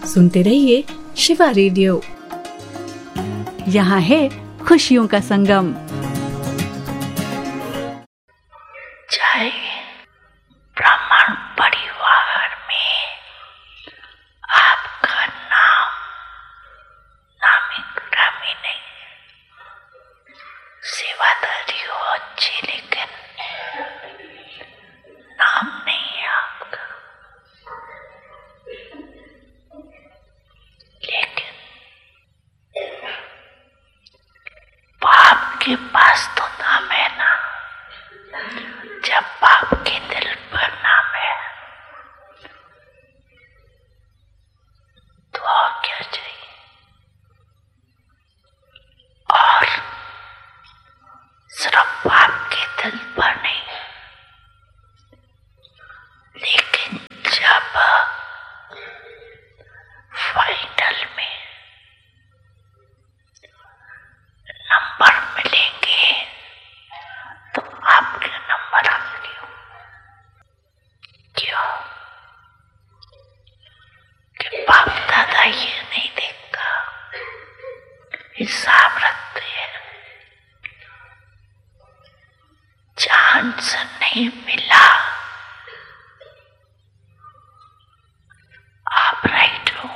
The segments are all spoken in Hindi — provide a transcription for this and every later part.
सुनते रहिए शिवा रेडियो। यहाँ है खुशियों का संगम। जय ब्राह्मण परिवार में आपका नाम नामी ग्रामी नहीं, सेवादारी हो अच्छे, लेकिन नाम नहीं है आपका। लेकिन बाप के पास तो नाम है ना। जब बाप के दिल पर नाम है तो और क्या चाहिए। और सिर्फ बाप के दिल पर नहीं, लेकिन जब फाइनल में नंबर मिलेंगे तो आपके नंबर आएंगे। क्यों? कि बाप दादा ये नहीं देखता, हिसाब रखते हैं। चांस नहीं मिला, आप राइट हो,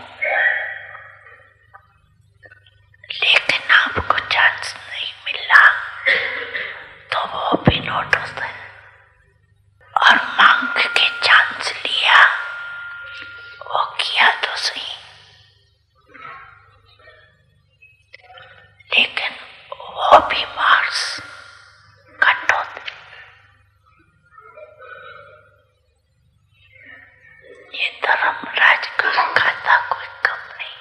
लेकिन आपको चांस नहीं मिला तो वो भी नोटिस है। और मांग के चांस लिया, वो किया तो सही, लेकिन वो भी मार्क्स कट होते। ये धर्मराज का खाता कोई कम नहीं,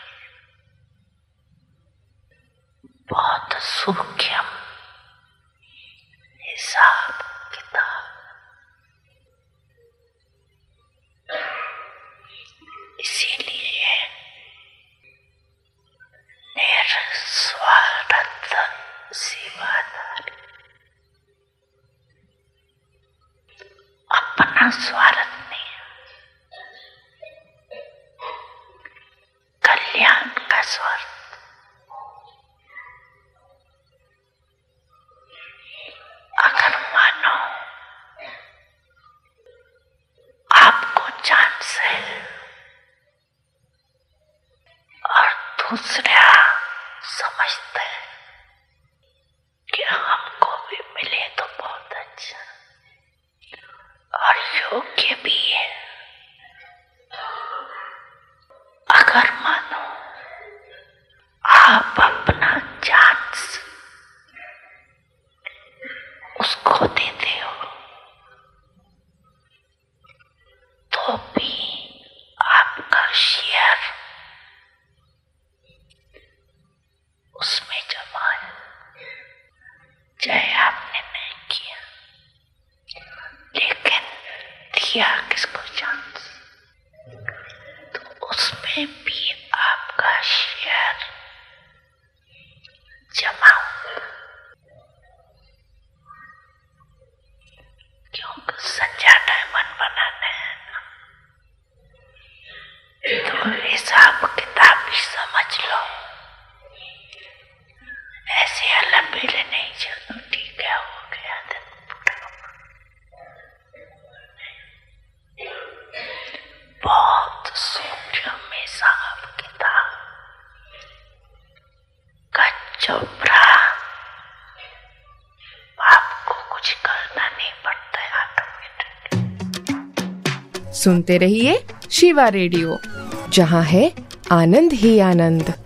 बहुत सूक्ष्म हिसाब किताब। इसीलिए निस्वार्थ सेवादारी, अपना स्वार्थ नहीं, कल्याण का स्वार्थ। अगर मानो आपको चांस है और दूसरा समझते हैं कि हमको भी मिले तो बहुत अच्छा और योग्य भी है। अगर मानो आप अपना चांस उसको देते हो तो भी आपका शेयर उसमें जमा है। चाहे आपने नहीं किया, लेकिन दिया किसको चांस, तो उसमें भी आपका शेयर जमा होगा। क्योंकि सच्चा डायमंड बनाना है ना, तो हिसाब किताब भी समझ लो। ऐसे अलग-अलग नहीं, चलो ठीक है, हो गया दिन पूरा। बहुत सूक्ष्म हिसाब किताब का चोपड़ा, आपको कुछ करना नहीं पड़ता है, ऑटोमेटिक। सुनते रहिए शिवा रेडियो, जहाँ है आनंद ही आनंद।